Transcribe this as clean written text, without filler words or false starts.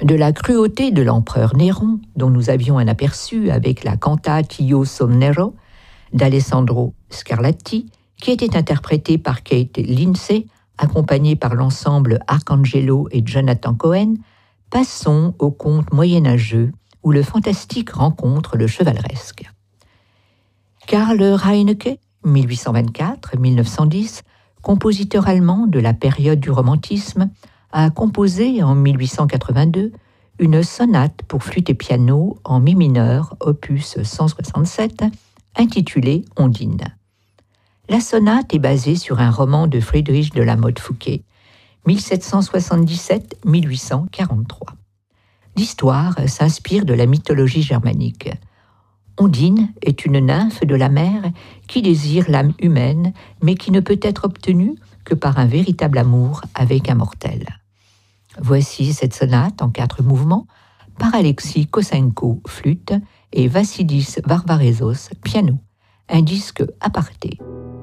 De la cruauté de l'empereur Néron, dont nous avions un aperçu avec la cantate Io Somnero d'Alessandro Scarlatti, qui était interprétée par Kate Lindsay, accompagnée par l'ensemble Arcangelo et Jonathan Cohen, passons au conte moyenâgeux où le fantastique rencontre le chevaleresque. Karl Reinecke, 1824-1910, compositeur allemand de la période du romantisme, a composé en 1882 une sonate pour flûte et piano en mi mineur, opus 167, intitulée Ondine. La sonate est basée sur un roman de Friedrich de la Motte Fouqué, 1777-1843. L'histoire s'inspire de la mythologie germanique. Ondine est une nymphe de la mer qui désire l'âme humaine, mais qui ne peut être obtenue que par un véritable amour avec un mortel. Voici cette sonate en 4 mouvements par Alexis Kosenko, flûte, et Vassilis Varvarezos, piano. Un disque aparté.